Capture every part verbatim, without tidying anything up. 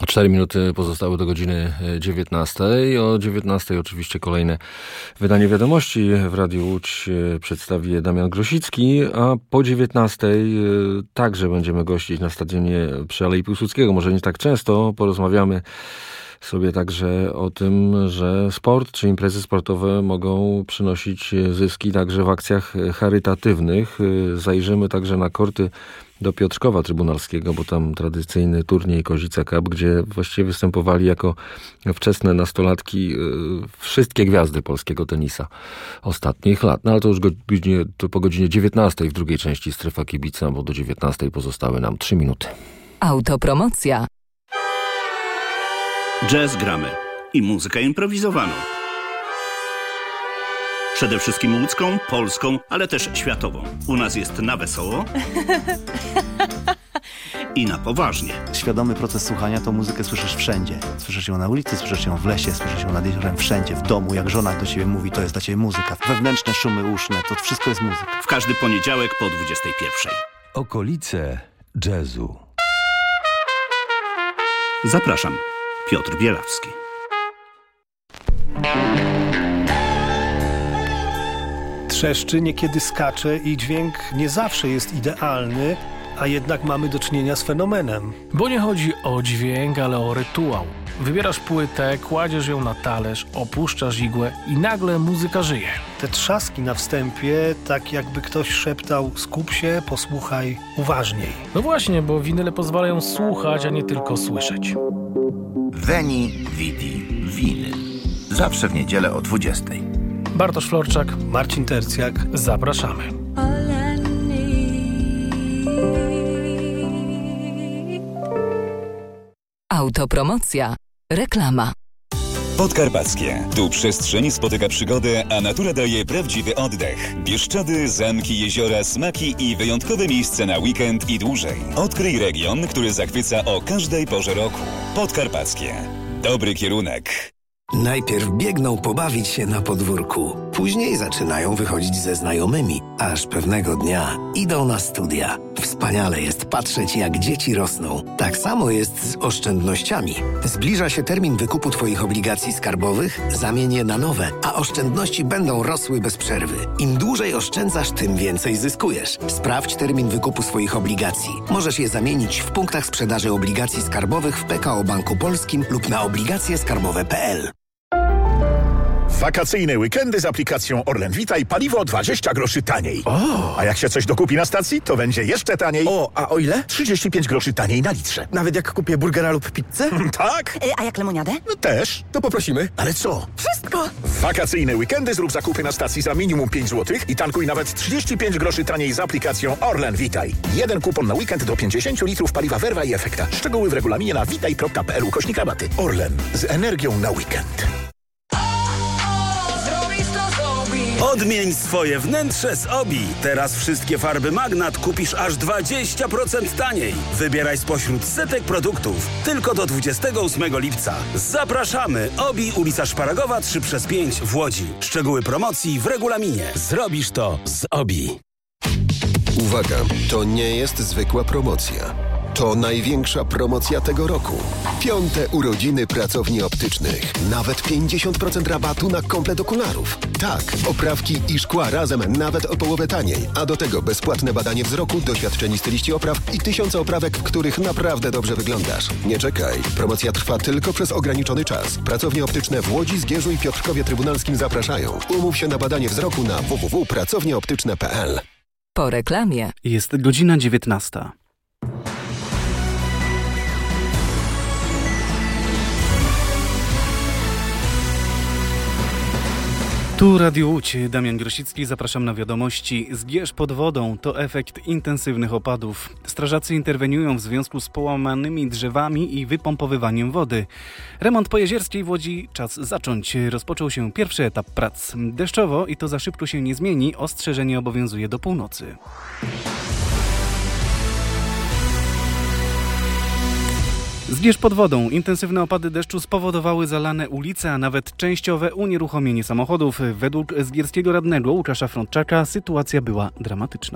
Cztery minuty pozostały do godziny dziewiętnastej. O dziewiętnastej oczywiście kolejne wydanie wiadomości w Radiu Łódź przedstawi je Damian Grosicki, a po dziewiętnastej także będziemy gościć na stadionie przy Alei Piłsudskiego. Może nie tak często, porozmawiamy sobie także o tym, że sport czy imprezy sportowe mogą przynosić zyski także w akcjach charytatywnych. Zajrzymy także na korty do Piotrkowa Trybunalskiego, bo tam tradycyjny turniej Kozice Cup, gdzie właściwie występowali jako wczesne nastolatki wszystkie gwiazdy polskiego tenisa ostatnich lat. No ale to już godzinie, to po godzinie dziewiętnastej w drugiej części Strefa Kibica, bo do dziewiętnastej pozostały nam trzy minuty. Autopromocja. Jazz gramy i muzykę improwizowaną. Przede wszystkim łódzką, polską, ale też światową. U nas jest na wesoło i na poważnie. Świadomy proces słuchania to muzykę słyszysz wszędzie. Słyszysz ją na ulicy, słyszysz ją w lesie, słyszysz ją nad jeziorem, wszędzie, w domu. Jak żona do ciebie mówi, to jest dla ciebie muzyka. Wewnętrzne szumy uszne, to wszystko jest muzyka. W każdy poniedziałek po dwudziestej pierwszej. Okolice jazzu. Zapraszam. Piotr Bielawski. Trzeszczy, niekiedy skacze i dźwięk nie zawsze jest idealny, a jednak mamy do czynienia z fenomenem. Bo nie chodzi o dźwięk, ale o rytuał. Wybierasz płytę, kładziesz ją na talerz, opuszczasz igłę i nagle muzyka żyje. Te trzaski na wstępie, tak jakby ktoś szeptał: skup się, posłuchaj uważniej. No właśnie, bo winyle pozwalają słuchać, a nie tylko słyszeć. Veni, Vidi, Winyl. Zawsze w niedzielę o dwudziestej. Bartosz Florczak, Marcin Tercjak. Zapraszamy. Autopromocja. Reklama. Podkarpackie. Tu przestrzeń spotyka przygodę, a natura daje prawdziwy oddech. Bieszczady, zamki, jeziora, smaki i wyjątkowe miejsca na weekend i dłużej. Odkryj region, który zachwyca o każdej porze roku. Podkarpackie. Dobry kierunek. Najpierw biegną pobawić się na podwórku. Później zaczynają wychodzić ze znajomymi, aż pewnego dnia idą na studia. Wspaniale jest patrzeć, jak dzieci rosną. Tak samo jest z oszczędnościami. Zbliża się termin wykupu Twoich obligacji skarbowych, zamień je na nowe, a oszczędności będą rosły bez przerwy. Im dłużej oszczędzasz, tym więcej zyskujesz. Sprawdź termin wykupu swoich obligacji. Możesz je zamienić w punktach sprzedaży obligacji skarbowych w P K O Banku Polskim lub na obligacje skarbowe kropka p l. Wakacyjne weekendy z aplikacją Orlen Witaj, paliwo dwadzieścia groszy taniej. O! A jak się coś dokupi na stacji, to będzie jeszcze taniej. O, a o ile? trzydzieści pięć groszy taniej na litrze. Nawet jak kupię burgera lub pizzę? Tak. E, a jak lemoniadę? No też. To poprosimy. Ale co? Wszystko. W wakacyjne weekendy zrób zakupy na stacji za minimum pięć złotych i tankuj nawet trzydzieści pięć groszy taniej z aplikacją Orlen Witaj. Jeden kupon na weekend do pięćdziesiąt litrów paliwa Verva i Efekta. Szczegóły w regulaminie na witaj kropka p l ukośnik rabaty. Orlen. Z energią na weekend. Odmień swoje wnętrze z Obi. Teraz wszystkie farby Magnat kupisz aż dwadzieścia procent taniej. Wybieraj spośród setek produktów. Tylko do dwudziestego ósmego lipca. Zapraszamy! Obi, ulica Szparagowa trzy przez pięć w Łodzi. Szczegóły promocji w regulaminie. Zrobisz to z Obi. Uwaga, to nie jest zwykła promocja. To największa promocja tego roku. Piąte urodziny pracowni optycznych. Nawet pięćdziesiąt procent rabatu na komplet okularów. Tak, oprawki i szkła razem nawet o połowę taniej. A do tego bezpłatne badanie wzroku, doświadczeni styliści opraw i tysiące oprawek, w których naprawdę dobrze wyglądasz. Nie czekaj. Promocja trwa tylko przez ograniczony czas. Pracownie optyczne w Łodzi, Zgierzu i Piotrkowie Trybunalskim zapraszają. Umów się na badanie wzroku na w w w kropka pracownie optyczne kropka p l. Po reklamie. Jest godzina dziewiętnasta. Tu Radio Łódź, Damian Grosicki, zapraszam na wiadomości. Zgierz pod wodą to efekt intensywnych opadów. Strażacy interweniują w związku z połamanymi drzewami i wypompowywaniem wody. Remont pojezierskiej w Łodzi czas zacząć. Rozpoczął się pierwszy etap prac. Deszczowo i to za szybko się nie zmieni, ostrzeżenie obowiązuje do północy. Zgierz pod wodą. Intensywne opady deszczu spowodowały zalane ulice, a nawet częściowe unieruchomienie samochodów. Według zgierskiego radnego Łukasza Frączaka sytuacja była dramatyczna.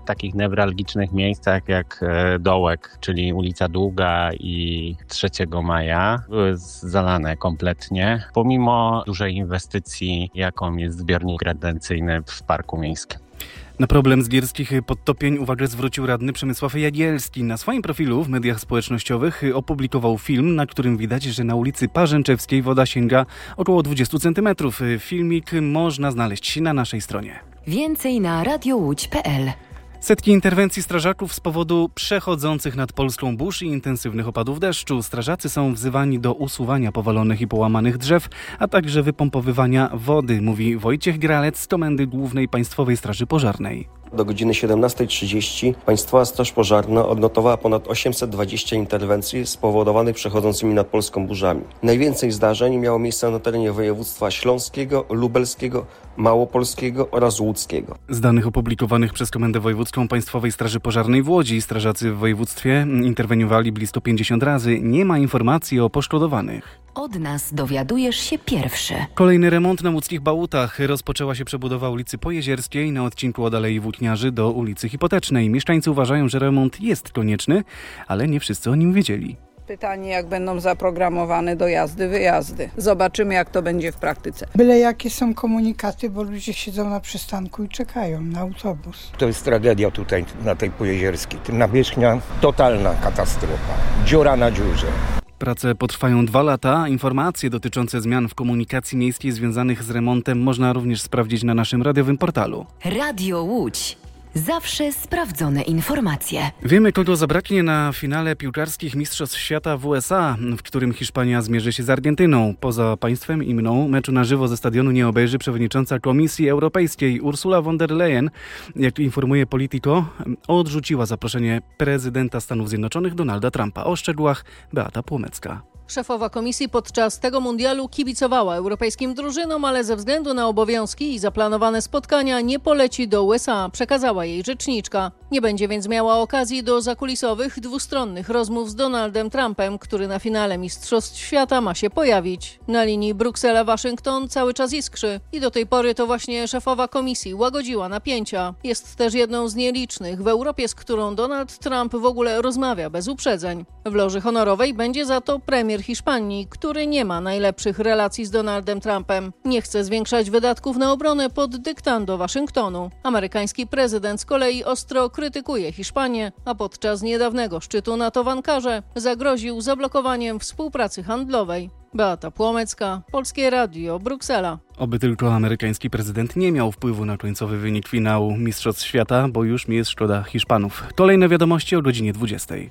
takich newralgicznych miejscach jak Dołek, czyli ulica Długa i trzeciego maja były zalane kompletnie, pomimo dużej inwestycji, jaką jest zbiornik retencyjny w Parku Miejskim. Na problem zgierskich podtopień uwagę zwrócił radny Przemysław Jagielski. Na swoim profilu w mediach społecznościowych opublikował film, na którym widać, że na ulicy Parzęczewskiej woda sięga około dwadzieścia centymetrów. Filmik można znaleźć na naszej stronie. Więcej na radiołódź kropka pe el. Setki interwencji strażaków z powodu przechodzących nad Polską burz i intensywnych opadów deszczu. Strażacy są wzywani do usuwania powalonych i połamanych drzew, a także wypompowywania wody, mówi Wojciech Gralec z Komendy Głównej Państwowej Straży Pożarnej. Do godziny siedemnastej trzydzieści Państwowa Straż Pożarna odnotowała ponad osiemset dwadzieścia interwencji spowodowanych przechodzącymi nad Polską burzami. Najwięcej zdarzeń miało miejsce na terenie województwa śląskiego, lubelskiego, małopolskiego oraz łódzkiego. Z danych opublikowanych przez Komendę Wojewódzką Państwowej Straży Pożarnej w Łodzi strażacy w województwie interweniowali blisko pięćdziesiąt razy. Nie ma informacji o poszkodowanych. Od nas dowiadujesz się pierwszy. Kolejny remont na łódzkich Bałutach. Rozpoczęła się przebudowa ulicy Pojezierskiej na odcinku od Alei Włókniarzy do ulicy Hipotecznej. Mieszkańcy uważają, że remont jest konieczny, ale nie wszyscy o nim wiedzieli. Pytanie, jak będą zaprogramowane dojazdy, wyjazdy. Zobaczymy, jak to będzie w praktyce. Byle jakie są komunikaty, bo ludzie siedzą na przystanku i czekają na autobus. To jest tragedia tutaj na tej Pojezierskiej. Nawierzchnia totalna katastrofa. Dziura na dziurze. Prace potrwają dwa lata. Informacje dotyczące zmian w komunikacji miejskiej związanych z remontem można również sprawdzić na naszym radiowym portalu. Radio Łódź. Zawsze sprawdzone informacje. Wiemy, kogo zabraknie na finale piłkarskich Mistrzostw Świata w U S A, w którym Hiszpania zmierzy się z Argentyną. Poza państwem i mną meczu na żywo ze stadionu nie obejrzy przewodnicząca Komisji Europejskiej Ursula von der Leyen. Jak informuje Politico, odrzuciła zaproszenie prezydenta Stanów Zjednoczonych Donalda Trumpa. O szczegółach Beata Płomecka. Szefowa komisji podczas tego mundialu kibicowała europejskim drużynom, ale ze względu na obowiązki i zaplanowane spotkania nie poleci do U S A, przekazała jej rzeczniczka. Nie będzie więc miała okazji do zakulisowych, dwustronnych rozmów z Donaldem Trumpem, który na finale Mistrzostw Świata ma się pojawić. Na linii Bruksela-Waszyngton cały czas iskrzy i do tej pory to właśnie szefowa komisji łagodziła napięcia. Jest też jedną z nielicznych w Europie, z którą Donald Trump w ogóle rozmawia bez uprzedzeń. W loży honorowej będzie za to premier Hiszpanii, który nie ma najlepszych relacji z Donaldem Trumpem. Nie chce zwiększać wydatków na obronę pod dyktando Waszyngtonu. Amerykański prezydent z kolei ostro krytykuje Hiszpanię, a podczas niedawnego szczytu NATO w Ankarze zagroził zablokowaniem współpracy handlowej. Beata Płomecka, Polskie Radio, Bruksela. Oby tylko amerykański prezydent nie miał wpływu na końcowy wynik finału Mistrzostw Świata, bo już mi jest szkoda Hiszpanów. Kolejne wiadomości o godzinie dwudziestej.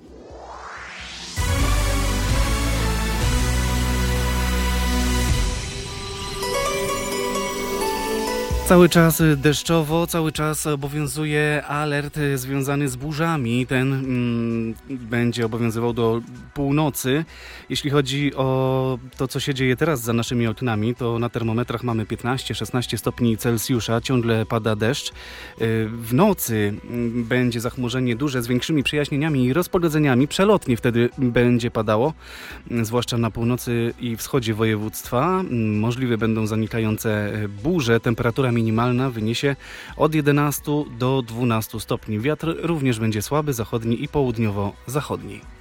Cały czas deszczowo, cały czas obowiązuje alert związany z burzami. Ten mm, będzie obowiązywał do północy. Jeśli chodzi o to, co się dzieje teraz za naszymi oknami, to na termometrach mamy piętnaście szesnaście stopni Celsjusza. Ciągle pada deszcz. W nocy będzie zachmurzenie duże z większymi przejaśnieniami i rozpogodzeniami. Przelotnie wtedy będzie padało, zwłaszcza na północy i wschodzie województwa. Możliwe będą zanikające burze. Temperatura minimalna wyniesie od jedenastu do dwunastu stopni. Wiatr również będzie słaby, zachodni i południowo-zachodni.